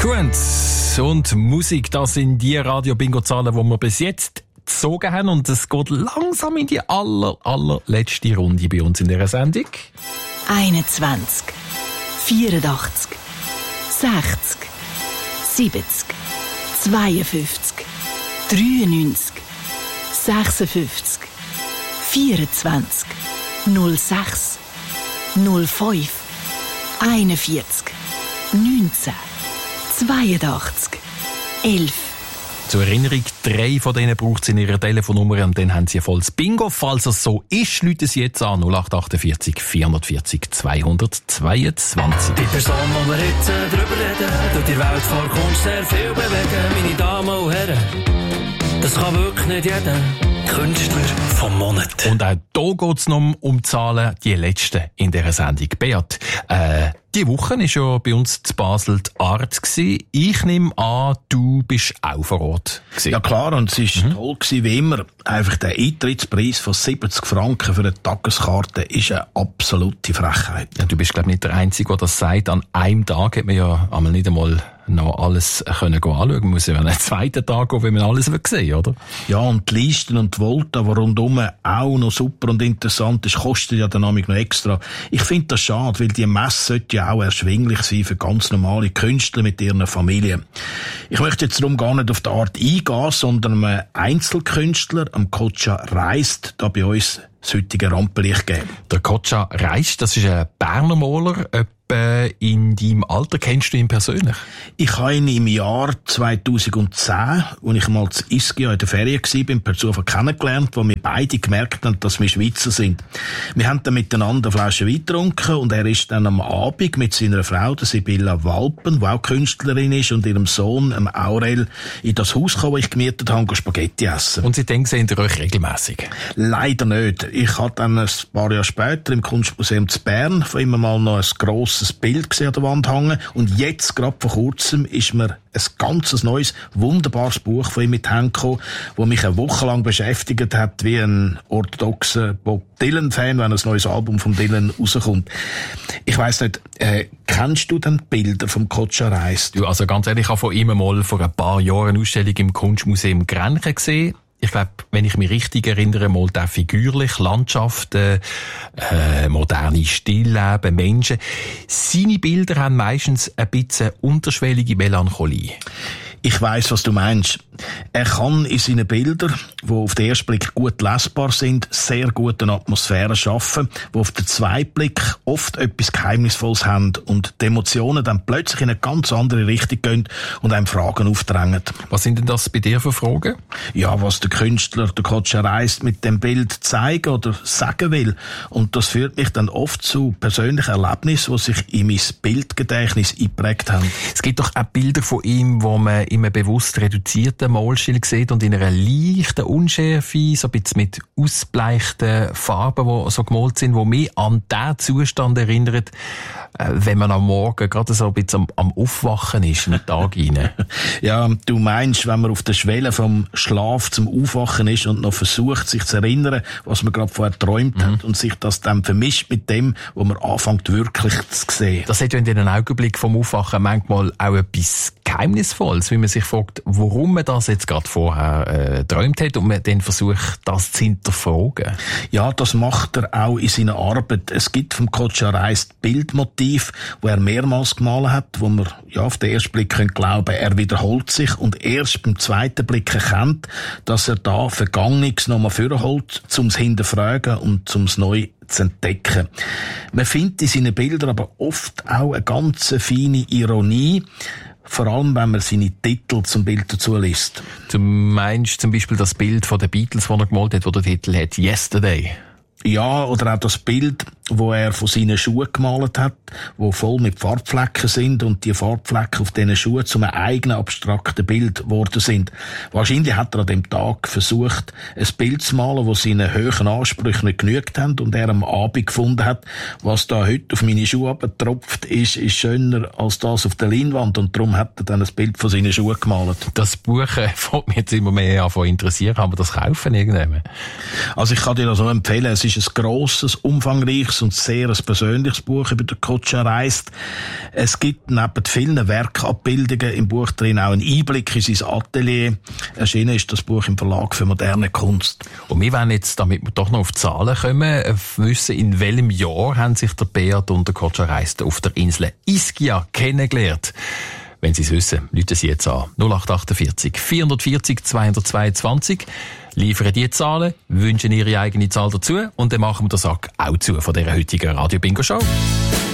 Truants und Musik, das sind die Radio-Bingo-Zahlen, die wir bis jetzt gezogen haben. Und es geht langsam in die allerletzte Runde bei uns in dieser Sendung. 21, 84, 60, 70, 52, 93, 56, 24, 06, 05, 41, 19, 82, 11. Zur Erinnerung, 3 von denen braucht es in ihrer Telefonnummer und dann haben sie ein volles Bingo. Falls es so ist, rufen Sie jetzt an 0848 440 222. Die Person, die wir jetzt drüber reden, durch die Welt vor Kunst sehr viel bewegen. Meine Damen und Herren, das kann wirklich nicht jeder. Künstler vom Monat. Und auch hier geht es noch um Zahlen, die letzten in dieser Sendung. Beat, die Woche war ja bei uns zu Basel die Art gewesen. Ich nehme an, du bist auch vor Ort gewesen. Ja klar, und es war toll gewesen, wie immer. Einfach der Eintrittspreis von 70 Franken für eine Tageskarte ist eine absolute Frechheit. Ja, du bist, glaube ich, nicht der Einzige, der das sagt. An einem Tag hat man ja einmal nicht einmal noch alles anschauen können. Man muss ja einen zweiten Tag gehen, wenn man alles sehen will, oder? Ja, und die Listen und die Volta, die rundum auch noch super und interessant ist, kostet ja dann noch extra. Ich finde das schade, weil die Messe sollte ja auch erschwinglich sein für ganz normale Künstler mit ihren Familien. Ich möchte jetzt darum gar nicht auf die Art eingehen, sondern einem Einzelkünstler, am Kocha Reist, da bei uns das heutige Rampenlicht geben. Der Kocha Reist, das ist ein Berner Maler. In deinem Alter kennst du ihn persönlich? Ich habe ihn im Jahr 2010, als ich mal zu Ischia in der Ferien war, per Zufall kennengelernt, wo wir beide gemerkt haben, dass wir Schweizer sind. Wir haben dann miteinander eine Flasche Wein getrunken und er ist dann am Abend mit seiner Frau, der Sibylla Walpen, die auch Künstlerin ist, und ihrem Sohn, Aurel, in das Haus gekommen, das ich gemietet habe, Spaghetti essen. Und seitdem sehen ihr euch regelmässig? Leider nicht. Ich habe dann ein paar Jahre später im Kunstmuseum zu Bern von ihm mal noch ein grosses Bild gesehen an der Wand hängen. Und jetzt, gerade vor kurzem, ist mir ein ganzes neues, wunderbares Buch von ihm mit Händen gekommen, das mich eine Woche lang beschäftigt hat, wie ein orthodoxer Bob Dylan-Fan, wenn ein neues Album von Dylan rauskommt. Ich weiss nicht, kennst du denn die Bilder vom Kocha Reist? Du, also ganz ehrlich, ich habe von ihm mal vor ein paar Jahren eine Ausstellung im Kunstmuseum Grenchen gesehen. Ich glaube, wenn ich mich richtig erinnere, mal da figürlich, Landschaften, moderne Stillleben, Menschen. Seine Bilder haben meistens ein bisschen unterschwellige Melancholie. Ich weiss, was du meinst. Er kann in seinen Bildern, die auf den ersten Blick gut lesbar sind, sehr gut eine Atmosphäre schaffen, die auf den zweiten Blick oft etwas Geheimnisvolles haben und die Emotionen dann plötzlich in eine ganz andere Richtung gehen und einem Fragen aufdrängen. Was sind denn das bei dir für Fragen? Ja, was der Künstler, der Kocha Reist, mit dem Bild zeigen oder sagen will. Und das führt mich dann oft zu persönlichen Erlebnissen, die sich in mein Bildgedächtnis eingeprägt haben. Es gibt doch auch Bilder von ihm, wo man in einem bewusst reduzierten Malstil sieht und in einer leichten Unschärfe, so ein bisschen mit ausbleichten Farben, die so gemalt sind, die mich an den Zustand erinnert, wenn man am Morgen gerade so ein bisschen am Aufwachen ist, in den Tag rein. Ja, du meinst, wenn man auf der Schwelle vom Schlaf zum Aufwachen ist und noch versucht, sich zu erinnern, was man gerade vorher geträumt hat und sich das dann vermischt mit dem, wo man anfängt wirklich zu sehen. Das hat ja in den Augenblick vom Aufwachen manchmal auch etwas Geheimnisvolles, wie man sich fragt, warum man das jetzt gerade vorher geträumt hat und man dann versucht, das zu hinterfragen. Ja, das macht er auch in seiner Arbeit. Es gibt vom Kocha Reist Bildmotiv, wo er mehrmals gemalt hat, wo man ja auf den ersten Blick glauben könnte, er wiederholt sich und erst beim zweiten Blick erkennt, dass er da Vergangenes nochmal vorholt, um es hinterfragen und um es neu zu entdecken. Man findet in seinen Bildern aber oft auch eine ganz feine Ironie, vor allem, wenn man seine Titel zum Bild dazu liest. Du meinst zum Beispiel das Bild von den Beatles, das er gemalt hat, wo der Titel hat «Yesterday». Ja, oder auch das Bild, wo er von seinen Schuhen gemalt hat, wo voll mit Farbflecken sind und die Farbflecken auf diesen Schuhen zu einem eigenen abstrakten Bild geworden sind. Wahrscheinlich hat er an dem Tag versucht, ein Bild zu malen, das seinen hohen Ansprüchen nicht genügt hat und er am Abend gefunden hat, was da heute auf meine Schuhe abgetropft ist schöner als das auf der Leinwand, und darum hat er dann ein Bild von seinen Schuhen gemalt. Das Buch fällt mir jetzt immer mehr an von interessieren. Kann man das kaufen irgendwann? Also ich kann dir das so empfehlen. Es ist ein grosses, umfangreiches eindrucksvolles und sehr ein persönliches Buch über den Kotscha reist. Es gibt neben vielen Werkabbildungen im Buch drin auch einen Einblick in sein Atelier. Erschienen ist das Buch im Verlag für moderne Kunst. Und wir wollen jetzt, damit wir doch noch auf die Zahlen kommen, wissen, in welchem Jahr haben sich der Beat und der Kotscha reist auf der Insel Ischia kennengelernt. Wenn Sie es wissen, rufen Sie jetzt an. 0848 440 222. Liefern die Zahlen, wünschen Ihre eigene Zahl dazu und dann machen wir den Sack auch zu von dieser heutigen Radio Bingo Show.